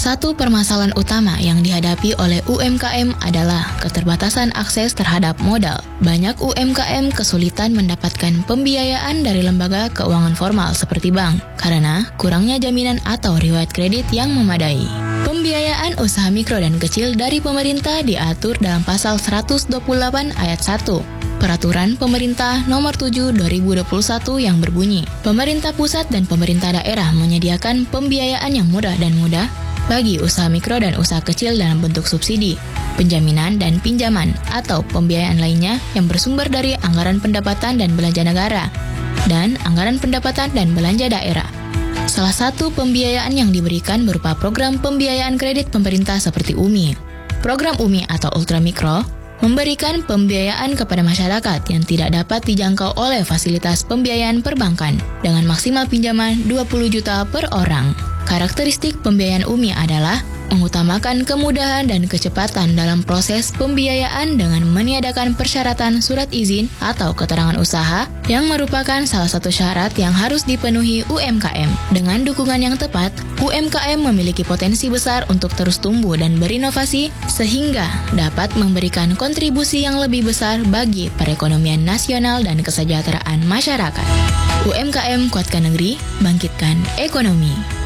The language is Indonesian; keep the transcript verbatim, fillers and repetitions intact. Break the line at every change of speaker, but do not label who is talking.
Salah satu permasalahan utama yang dihadapi oleh U M K M adalah keterbatasan akses terhadap modal. Banyak U M K M kesulitan mendapatkan pembiayaan dari lembaga keuangan formal seperti bank karena kurangnya jaminan atau riwayat kredit yang memadai. Pembiayaan usaha mikro dan kecil dari pemerintah diatur dalam pasal seratus dua puluh delapan ayat satu. Peraturan Pemerintah Nomor tujuh dua ribu dua puluh satu yang berbunyi, pemerintah pusat dan pemerintah daerah menyediakan pembiayaan yang mudah dan mudah bagi usaha mikro dan usaha kecil dalam bentuk subsidi, penjaminan dan pinjaman, atau pembiayaan lainnya yang bersumber dari anggaran pendapatan dan belanja negara, dan anggaran pendapatan dan belanja daerah. Salah satu pembiayaan yang diberikan berupa program pembiayaan kredit pemerintah seperti U M I. Program U M I atau Ultramikro memberikan pembiayaan kepada masyarakat yang tidak dapat dijangkau oleh fasilitas pembiayaan perbankan dengan maksimal pinjaman dua puluh juta per orang. Karakteristik pembiayaan U M I adalah mengutamakan kemudahan dan kecepatan dalam proses pembiayaan dengan meniadakan persyaratan surat izin atau keterangan usaha yang merupakan salah satu syarat yang harus dipenuhi U M K M. Dengan dukungan yang tepat, U M K M memiliki potensi besar untuk terus tumbuh dan berinovasi sehingga dapat memberikan kontribusi yang lebih besar bagi perekonomian nasional dan kesejahteraan masyarakat. U M K M kuatkan negeri, bangkitkan ekonomi.